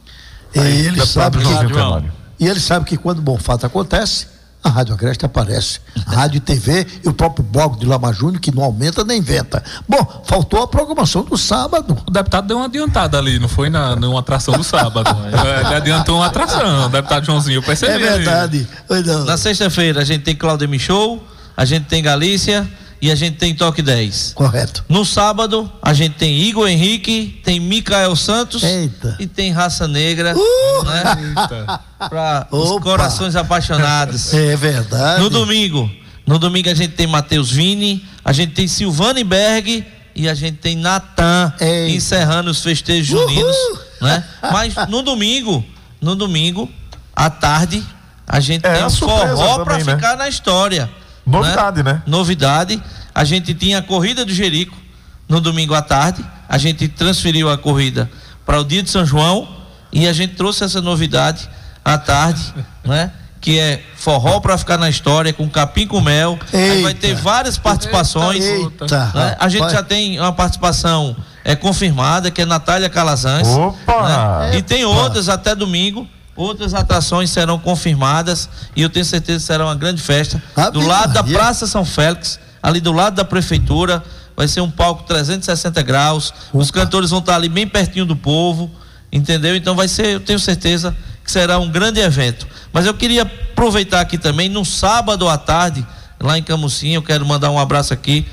E Aí, ele sabe que, Tenório. e ele sabe que quando bom fato acontece, a Rádio Agreste aparece. A Rádio T V e o próprio blog de Lama Júnior, que não aumenta nem inventa. Bom, faltou a programação do sábado. O deputado deu uma adiantada ali, não foi na numa atração do sábado. Ele adiantou uma atração, o deputado Joãozinho, eu percebi. É verdade. Na sexta-feira a gente tem Claudemir Show, a gente tem Galícia e a gente tem Toque dez. Correto. No sábado a gente tem Igor Henrique, tem Micael Santos. Eita. E tem Raça Negra, uh! né? Para os corações apaixonados. É verdade. No domingo, no domingo a gente tem Matheus Vini, a gente tem Silvane Berg e a gente tem Natan encerrando os festejos juninos, né? Mas no domingo, no domingo à tarde a gente É, tem a um surpresa forró para também, né? ficar na história. Novidade, né? Novidade. A gente tinha a corrida do Jerico no domingo à tarde. A gente transferiu a corrida para o dia de São João e a gente trouxe essa novidade à tarde, né? Que é forró para ficar na história com capim com mel. Aí vai ter várias participações. Eita, né? A gente rapaz. já tem uma participação é confirmada, que é Natália Calazans. Opa! Né? E tem outras até domingo. Outras atrações serão confirmadas e eu tenho certeza que será uma grande festa. Ave Do lado da Maria. Praça São Félix, ali do lado da prefeitura, vai ser um palco trezentos e sessenta graus. Os cantores vão estar ali bem pertinho do povo, entendeu? Então vai ser, eu tenho certeza que será um grande evento. Mas eu queria aproveitar aqui também, no sábado à tarde, lá em Camusim, eu quero mandar um abraço aqui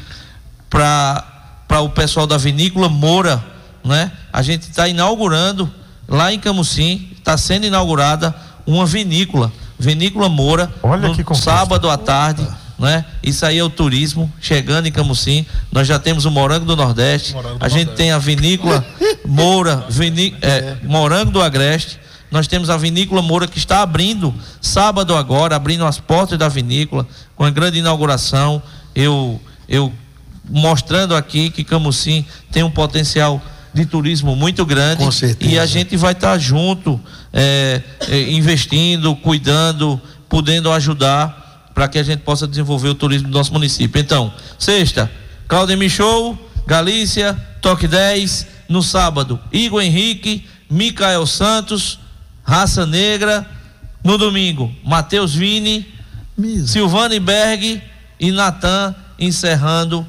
para para o pessoal da Vinícola Moura, né? A gente está inaugurando lá em Camusim, está sendo inaugurada uma vinícola, Vinícola Moura, Olha no que conquista. sábado à tarde, né? Isso aí é o turismo chegando em Camusim. Nós já temos o Morango do Nordeste, Morango do a gente Nordeste. tem a Vinícola Moura, viní, é, Morango do Agreste. Nós temos a Vinícola Moura que está abrindo sábado agora, abrindo as portas da vinícola com a grande inauguração. Eu eu mostrando aqui que Camusim tem um potencial de turismo muito grande. Com certeza. E a gente vai estar junto, é, é, investindo, cuidando, podendo ajudar para que a gente possa desenvolver o turismo do nosso município. Então, sexta, Claudemir Show, Galícia, Toque dez. No sábado, Igor Henrique, Micael Santos, Raça Negra. No domingo, Matheus Vini, Silvane Berg e Natan encerrando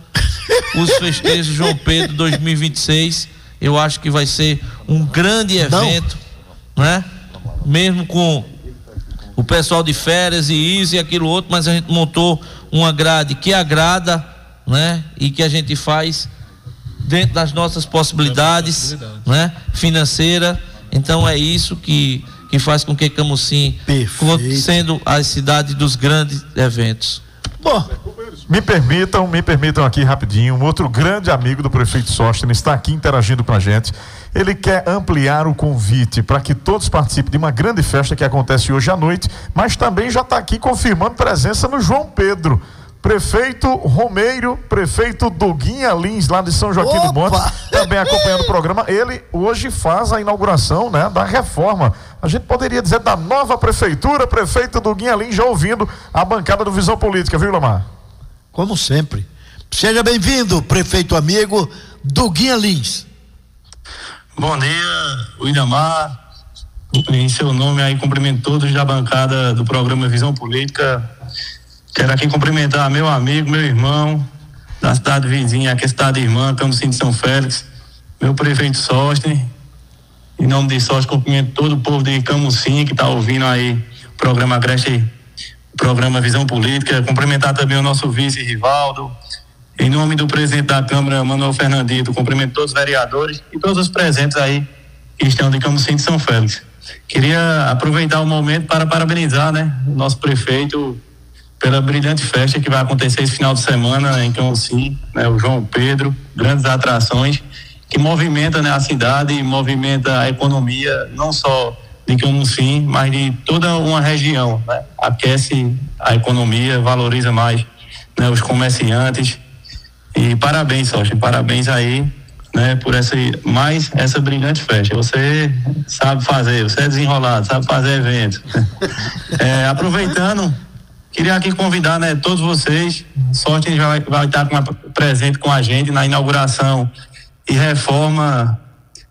os festejos João Pedro dois mil e vinte e seis. Eu acho que vai ser um grande evento, Não. né? Mesmo com o pessoal de férias e isso e aquilo outro, mas a gente montou uma grade que agrada, né? E que a gente faz dentro das nossas possibilidades, né? Financeira. Então é isso que, que faz com que Camusim sendo a cidade dos grandes eventos. Bom, me permitam, me permitam aqui rapidinho, um outro grande amigo do prefeito Sóstenes está aqui interagindo com a gente. Ele quer ampliar o convite para que todos participem de uma grande festa que acontece hoje à noite, mas também já está aqui confirmando presença no João Pedro. Prefeito Romeiro, prefeito Doguinha Lins, lá de São Joaquim Opa! do Monte, também acompanhando o programa. Ele hoje faz a inauguração, né, da reforma. A gente poderia dizer da nova prefeitura, prefeito Doguinha Lins, já ouvindo a bancada do Visão Política, viu, Lamar? Como sempre. Seja bem-vindo, prefeito amigo Doguinha Lins. Bom dia, Williamar. Em seu nome aí, cumprimento todos da bancada do programa Visão Política. Quero aqui cumprimentar meu amigo, meu irmão, da cidade vizinha, aqui é a cidade irmã, Camusim de São Félix, meu prefeito Sóstenes. Em nome de Sóstenes, cumprimento todo o povo de Camusim que está ouvindo aí o programa Agreste, o programa Visão Política. Cumprimentar também o nosso vice Rivaldo. Em nome do presidente da Câmara, Manuel Fernandito, cumprimento todos os vereadores e todos os presentes aí que estão de Camusim de São Félix. Queria aproveitar o momento para parabenizar, né, o nosso prefeito pela brilhante festa que vai acontecer esse final de semana em Camusim, né, o João Pedro, grandes atrações que movimenta, né, a cidade e movimenta a economia, não só de Camusim, mas de toda uma região, né? Aquece a economia, valoriza mais, né, os comerciantes. E parabéns, Sóstenes, parabéns aí, né, por essa, mais essa brilhante festa. Você sabe fazer, você é desenrolado, sabe fazer evento. É, aproveitando, queria aqui convidar, né, todos vocês. Sóstenes vai, vai estar com uma, presente com a gente na inauguração e reforma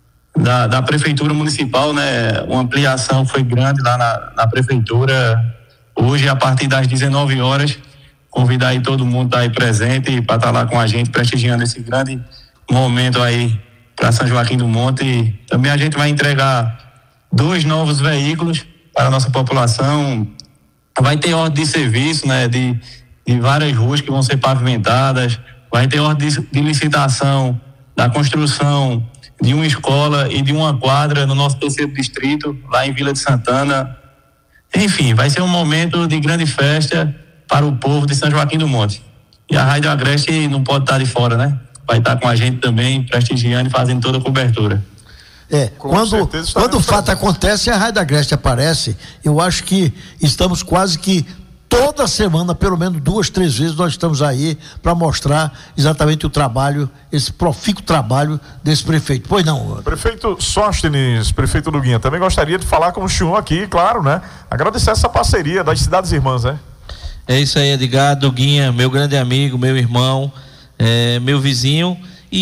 da, da prefeitura municipal, né? Uma ampliação foi grande lá na, na prefeitura. Hoje, a partir das dezenove horas, convidar aí todo mundo tá aí presente para estar tá lá com a gente, prestigiando esse grande momento aí para São Joaquim do Monte. E também a gente vai entregar dois novos veículos para a nossa população. Vai ter ordem de serviço, né, de, de várias ruas que vão ser pavimentadas. Vai ter ordem de, de licitação da construção de uma escola e de uma quadra no nosso terceiro distrito, lá em Vila de Santana. Enfim, vai ser um momento de grande festa para o povo de São Joaquim do Monte. E a Rádio Agreste não pode estar de fora, né? Vai estar com a gente também, prestigiando e fazendo toda a cobertura. É, com quando, quando o fato acontece, a Rádio Agreste aparece. Eu acho que estamos quase que toda semana, pelo menos duas, três vezes, nós estamos aí para mostrar exatamente o trabalho, esse profícuo trabalho desse prefeito. Pois não? Prefeito Sóstenes, prefeito Doguinha, também gostaria de falar com o senhor aqui, claro, né? Agradecer essa parceria das cidades irmãs, né? É isso aí, Edgar, Doguinha, meu grande amigo, meu irmão, é, meu vizinho.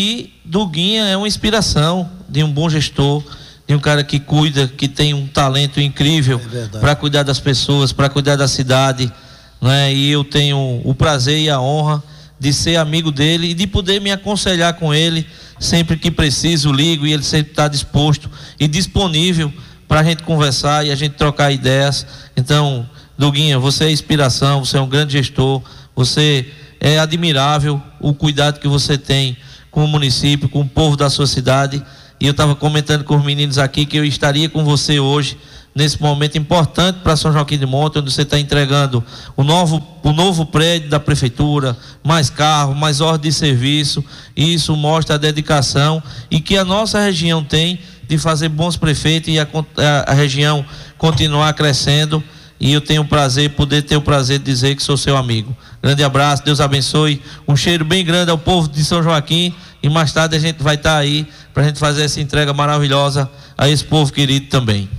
E Doguinha é uma inspiração de um bom gestor, de um cara que cuida, que tem um talento incrível é para cuidar das pessoas, para cuidar da cidade, né? E eu tenho o prazer e a honra de ser amigo dele e de poder me aconselhar com ele sempre que preciso, ligo e ele sempre está disposto e disponível para a gente conversar e a gente trocar ideias. Então, Doguinha, você é inspiração, você é um grande gestor, você é admirável o cuidado que você tem com o município, com o povo da sua cidade. E eu estava comentando com os meninos aqui que eu estaria com você hoje nesse momento importante para São Joaquim de Monte, onde você está entregando o novo, o novo prédio da prefeitura, mais carro, mais ordem de serviço. E isso mostra a dedicação e que a nossa região tem de fazer bons prefeitos e a, a, a região continuar crescendo. E eu tenho o prazer, poder ter o prazer de dizer que sou seu amigo. Grande abraço, Deus abençoe. Um cheiro bem grande ao povo de São Joaquim. E mais tarde a gente vai estar aí para a gente fazer essa entrega maravilhosa a esse povo querido também.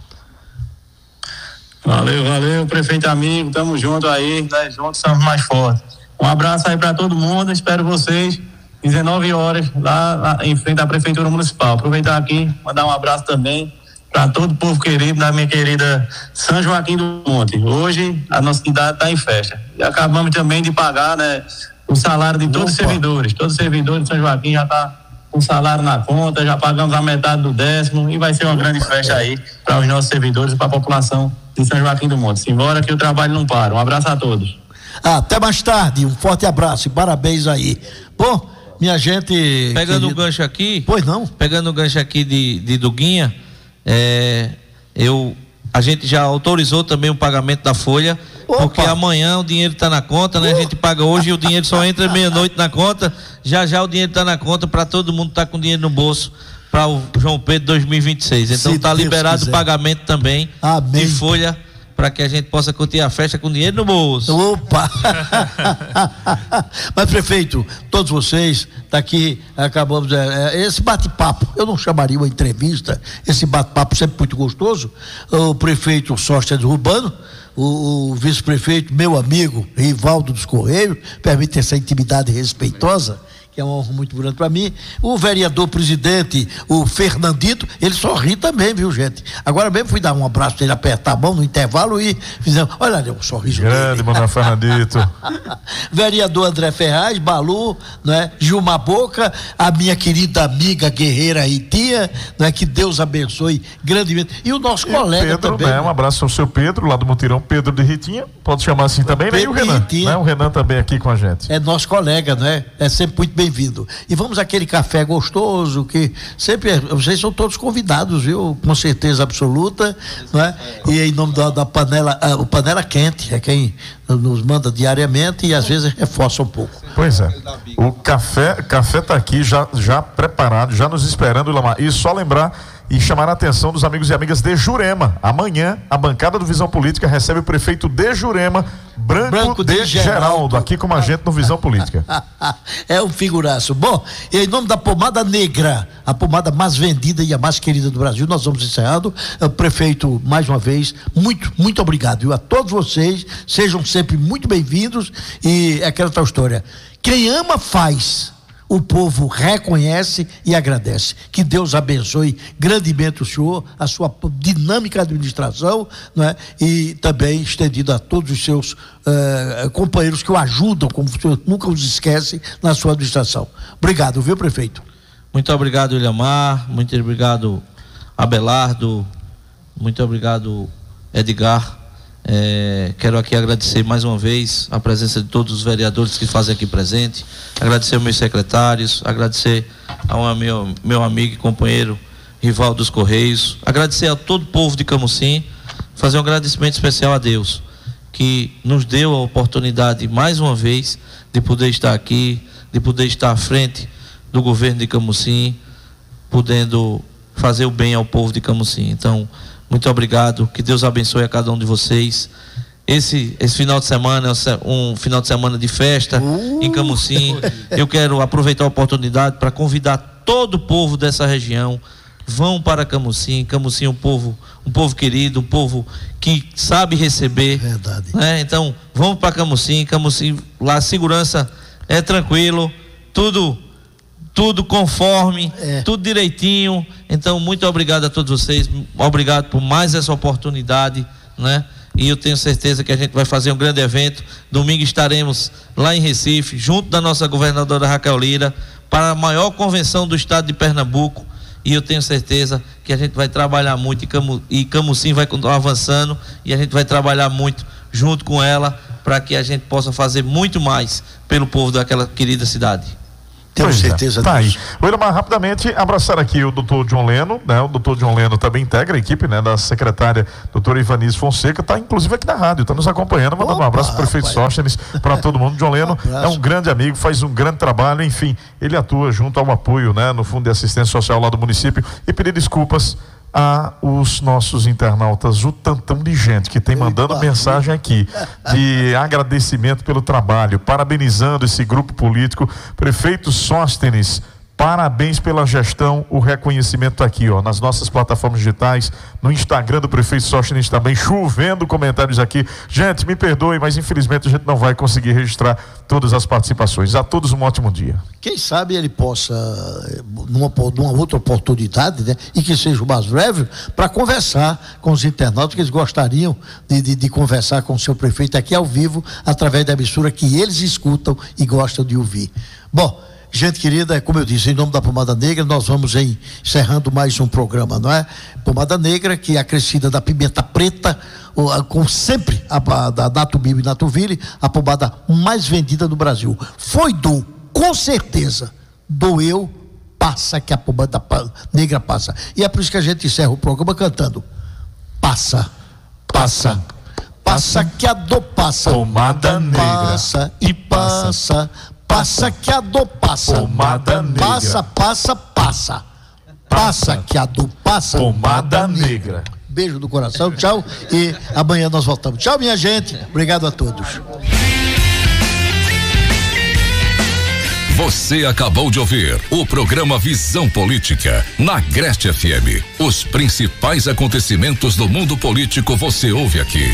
Valeu, valeu, prefeito amigo. Tamo junto aí, né? Juntos somos mais fortes. Um abraço aí para todo mundo. Espero vocês dezenove horas lá, lá em frente à Prefeitura Municipal. Aproveitar aqui, mandar um abraço também para todo o povo querido da minha querida São Joaquim do Monte. Hoje a nossa cidade está em festa. E acabamos também de pagar, né, o salário de todos Opa. os servidores. Todos os servidores de São Joaquim já tá com salário na conta, já pagamos a metade do décimo e vai ser uma grande festa aí para os nossos servidores e para a população de São Joaquim do Monte. Simbora que o trabalho não para. Um abraço a todos. Ah, até mais tarde, um forte abraço e parabéns aí. Bom, minha gente... Pegando o querido, gancho aqui... Pois não? Pegando o gancho aqui de, de Duguinha, é, eu, a gente já autorizou também o pagamento da folha, Opa. porque amanhã o dinheiro está na conta, né? Uh. A gente paga hoje e o dinheiro só entra meia-noite na conta, já já o dinheiro está na conta para todo mundo estar tá com dinheiro no bolso para o João Pedro dois mil e vinte e seis. Então está liberado quiser. o pagamento também Amém. de folha para que a gente possa curtir a festa com dinheiro no bolso. Opa! Mas, prefeito, todos vocês, tá aqui, acabamos, é, esse bate-papo, eu não chamaria uma entrevista, esse bate-papo sempre muito gostoso. O prefeito Sóstenes Urbano, o, o vice-prefeito, meu amigo, Rivaldo dos Correios, permite essa intimidade respeitosa, que é uma honra muito grande para mim. O vereador presidente, o Fernandito, ele sorri também, viu, gente? Agora mesmo fui dar um abraço dele, apertar a mão no intervalo e fizemos, olha ali, um sorriso grande, mano, Fernandito. Vereador André Ferraz, Balu, né? Gilmar Boca, a minha querida amiga guerreira e tia, né? Que Deus abençoe grandemente. E o nosso e colega Pedro, também. Né? Um abraço ao seu Pedro, lá do Mutirão, Pedro de Ritinha, pode chamar assim também, né? E o Renan, né? O Renan também aqui com a gente. É nosso colega, né? É sempre muito bem bem-vindo. E vamos àquele café gostoso que sempre, vocês são todos convidados, viu? Com certeza absoluta, não é? E em nome da, da panela, a, o Panela Quente é quem nos manda diariamente e às vezes reforça um pouco. Pois é. O café, café tá aqui já, já preparado, já nos esperando, Ilamar. E só lembrar e chamar a atenção dos amigos e amigas de Jurema. Amanhã, a bancada do Visão Política recebe o prefeito de Jurema, Branco, Branco de, de Geraldo, Geraldo, aqui como agente no Visão Política. É um figuraço. Bom, e em nome da pomada negra, a pomada mais vendida e a mais querida do Brasil, nós vamos encerrando. O prefeito, mais uma vez, muito, muito obrigado. Viu? A todos vocês, sejam sempre muito bem-vindos. E é aquela tal história. Quem ama, faz. O povo reconhece e agradece. Que Deus abençoe grandemente o senhor, a sua dinâmica administração, não é? E também estendido a todos os seus uh, companheiros que o ajudam, como o senhor nunca os esquece, na sua administração. Obrigado, viu, prefeito? Muito obrigado, Ilhamar. Muito obrigado, Abelardo. Muito obrigado, Edgar. É, quero aqui agradecer mais uma vez a presença de todos os vereadores que fazem aqui presente, agradecer aos meus secretários, agradecer ao meu, meu amigo e companheiro Rivaldo dos Correios, agradecer a todo o povo de Camusim, fazer um agradecimento especial a Deus, que nos deu a oportunidade mais uma vez de poder estar aqui, de poder estar à frente do governo de Camusim, podendo fazer o bem ao povo de Camusim. Então, muito obrigado, que Deus abençoe a cada um de vocês. Esse, esse final de semana é um final de semana de festa uh, em Camusim. Eu quero aproveitar a oportunidade para convidar todo o povo dessa região. Vão para Camusim. Camusim é um povo, um povo querido, um povo que sabe receber. Verdade. Né? Então, vamos para Camusim. Camusim, lá a segurança é tranquilo, tudo tudo conforme, é. tudo direitinho. Então, muito obrigado a todos vocês, obrigado por mais essa oportunidade, né? E eu tenho certeza que a gente vai fazer um grande evento. Domingo estaremos lá em Recife, junto da nossa governadora Raquel Lira, para a maior convenção do estado de Pernambuco. E eu tenho certeza que a gente vai trabalhar muito e, Camu, e Camusim vai continuar avançando, e a gente vai trabalhar muito junto com ela, para que a gente possa fazer muito mais pelo povo daquela querida cidade. Tenho certeza é. Tá aí. Vou Ilamar, rapidamente abraçar aqui o doutor John Leno, né? O doutor John Leno também integra a equipe, né? Da secretária doutora Ivanice Fonseca, tá inclusive aqui na rádio, tá nos acompanhando, mandando um abraço pro prefeito Sóstenes, para todo mundo. John Leno um é um grande amigo, faz um grande trabalho, enfim, ele atua junto ao apoio, né? No Fundo de Assistência Social lá do município, e pedir desculpas a os nossos internautas, o tantão de gente que tem mandando Eita, mensagem aqui de agradecimento pelo trabalho, parabenizando esse grupo político. Prefeito Sóstenes, parabéns pela gestão, o reconhecimento aqui, ó, nas nossas plataformas digitais, no Instagram do prefeito Sóstenes também, chovendo comentários aqui. Gente, me perdoe, mas infelizmente a gente não vai conseguir registrar todas as participações. A todos um ótimo dia. Quem sabe ele possa, numa, numa outra oportunidade, né, e que seja o mais breve, para conversar com os internautas, que eles gostariam de, de, de conversar com o seu prefeito aqui ao vivo, através da emissora que eles escutam e gostam de ouvir. Bom, Gente querida, como eu disse, em nome da Pomada Negra, nós vamos em, encerrando mais um programa, não é? Pomada Negra, que é acrescida da pimenta preta, com sempre a, a da Natubio e Natuville, a pomada mais vendida no Brasil. Foi do, com certeza, doeu, passa que a pomada negra passa. E é por isso que a gente encerra o programa cantando: passa, passa, passa que a dor passa. Pomada negra. Passa e passa, passa que a dor passa. Pomada negra. Passa, passa, passa. Passa que a dor passa. Pomada negra. Beijo do coração, tchau. E amanhã nós voltamos. Tchau, minha gente. Obrigado a todos. Você acabou de ouvir o programa Visão Política na Agreste F M. Os principais acontecimentos do mundo político você ouve aqui.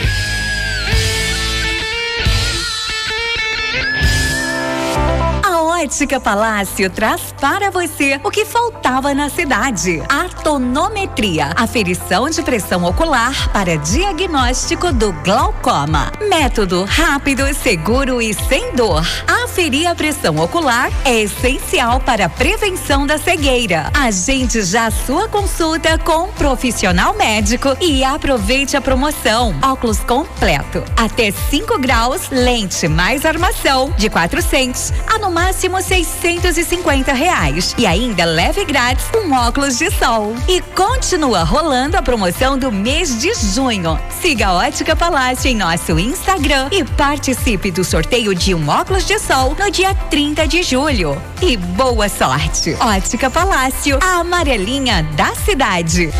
Ótica Palácio traz para você o que faltava na cidade: a tonometria, aferição de pressão ocular para diagnóstico do glaucoma. Método rápido, seguro e sem dor. Aferir a pressão ocular é essencial para a prevenção da cegueira. Agende já sua consulta com um profissional médico e aproveite a promoção. Óculos completo, até cinco graus, lente mais armação de quatrocentos a no máximo seiscentos e cinquenta reais, e ainda leve grátis um óculos de sol. E continua rolando a promoção do mês de junho. Siga a Ótica Palácio em nosso Instagram e participe do sorteio de um óculos de sol no dia trinta de julho. E boa sorte! Ótica Palácio, a amarelinha da cidade.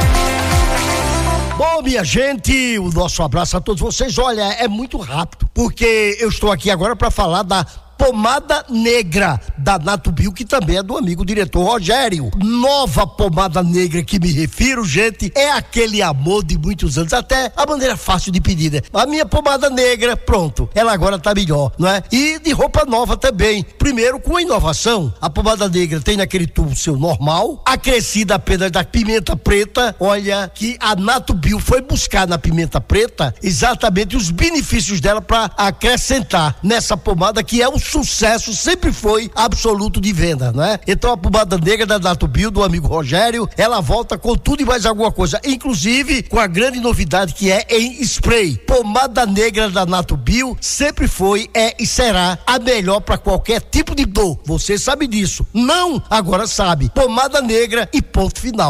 Bom, minha gente, o nosso abraço a todos vocês. Olha, é muito rápido, porque eu estou aqui agora para falar da pomada negra da Natubio, que também é do amigo diretor Rogério. Nova pomada negra que me refiro, gente, é aquele amor de muitos anos, até a maneira fácil de pedir, né? A minha pomada negra, pronto, ela agora tá melhor, não é? E de roupa nova também. Primeiro, com a inovação, a pomada negra tem naquele tubo seu normal, acrescida apenas da pimenta preta. Olha que a Natubio foi buscar na pimenta preta exatamente os benefícios dela para acrescentar nessa pomada, que é um sucesso, sempre foi absoluto de venda, né? Então a pomada negra da Natubio, do amigo Rogério, ela volta com tudo e mais alguma coisa, inclusive com a grande novidade que é em spray. Pomada negra da Natubio sempre foi, é e será a melhor para qualquer tipo de dor. Você sabe disso? Não? Agora sabe. Pomada negra e ponto final.